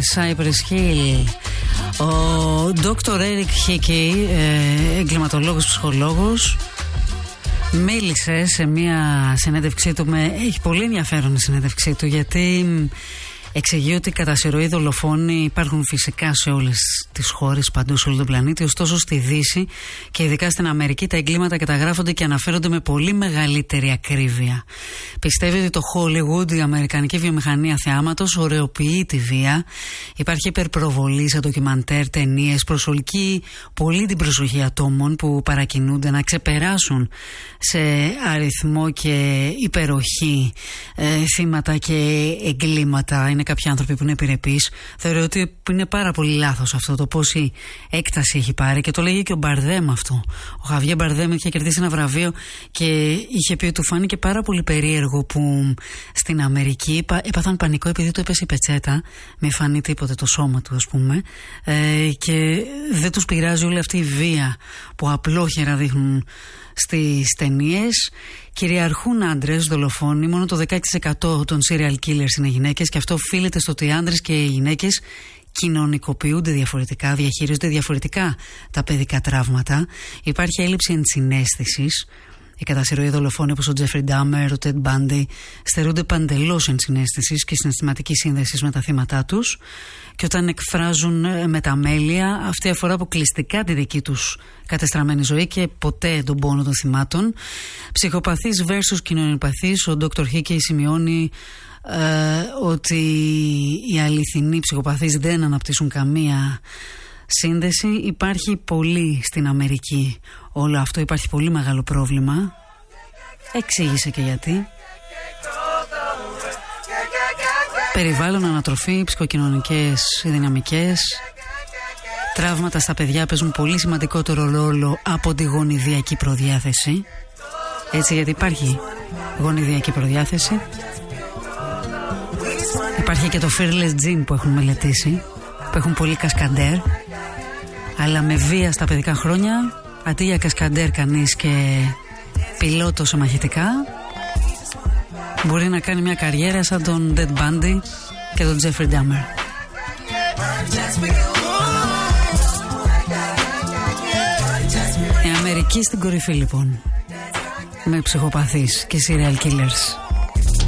Cypress Hill. Ο Dr. Eric Hickey, εγκληματολόγος, ψυχολόγος, μίλησε σε μια συνέντευξή του. Έχει πολύ ενδιαφέρον η συνέντευξή του, γιατί εξηγεί ότι κατά συρροή δολοφόνοι υπάρχουν φυσικά σε όλες τις χώρες, παντού σε όλο τον πλανήτη. Ωστόσο στη Δύση και ειδικά στην Αμερική τα εγκλήματα καταγράφονται και αναφέρονται με πολύ μεγαλύτερη ακρίβεια. Πιστεύει ότι το Hollywood, η αμερικανική βιομηχανία θεάματος, ωρεοποιεί τη βία. Υπάρχει υπερπροβολή σε ντοκιμαντέρ, ταινίες, προσελκύει πολύ την προσοχή ατόμων που παρακινούνται να ξεπεράσουν σε αριθμό και υπεροχή θύματα και εγκλήματα. Είναι κάποιοι άνθρωποι που είναι επιρρεπείς. Θεωρώ ότι είναι πάρα πολύ λάθος αυτό, το πόση έκταση έχει πάρει, και το λέγει και ο Μπαρδέμ αυτό. Ο Χαβιέ Μπαρδέμ είχε κερδίσει ένα βραβείο και είχε πει ότι του φάνηκε πάρα πολύ περίεργο που στην Αμερική έπαθαν πανικό επειδή του έπεσε η πετσέτα, μη φανεί τίποτε το σώμα του, ας πούμε, και δεν τους πειράζει όλη αυτή η βία που απλόχερα δείχνουν στις ταινίες. Κυριαρχούν άντρες δολοφόνοι, μόνο το 16% των serial killers είναι γυναίκες, και αυτό οφείλεται στο ότι οι άντρες και οι γυναίκες κοινωνικοποιούνται διαφορετικά, διαχειρίζονται διαφορετικά τα παιδικά τραύματα. Υπάρχει έλλειψη ενσυναίσθησης. Οι κατά συρροή δολοφόνοι όπως ο Τζέφρι Ντάμερ, ο Τεντ Μπάντι στερούνται παντελώς ενσυναίσθησης και συναισθηματικής σύνδεσης με τα θύματά τους, και όταν εκφράζουν μεταμέλεια, αυτή αφορά αποκλειστικά τη δική τους κατεστραμμένη ζωή και ποτέ τον πόνο των θυμάτων. Ψυχοπαθείς versus κοινωνιοπαθείς. Ο Dr. Hickey σημειώνει ότι οι αληθινοί ψυχοπαθείς δεν αναπτύσσουν καμία σύνδεση. Υπάρχει πολύ στην Αμερική όλο αυτό, υπάρχει πολύ μεγάλο πρόβλημα. Εξήγησε και γιατί. Περιβάλλον, ανατροφή, ψυχοκοινωνικές δυναμικές. Τραύματα στα παιδιά παίζουν πολύ σημαντικότερο ρόλο από τη γονιδιακή προδιάθεση. Έτσι, γιατί υπάρχει γονιδιακή προδιάθεση. Υπάρχει και το fearless gene που έχουν μελετήσει, που έχουν πολύ κασκαντέρ, αλλά με βία στα παιδικά χρόνια, αντί για κασκαντέρ κανείς και πιλότο σε μαχητικά, μπορεί να κάνει μια καριέρα σαν τον Ted Bundy και τον Jeffrey Dahmer. Η Αμερική στην κορυφή λοιπόν, με ψυχοπαθείς και serial killers.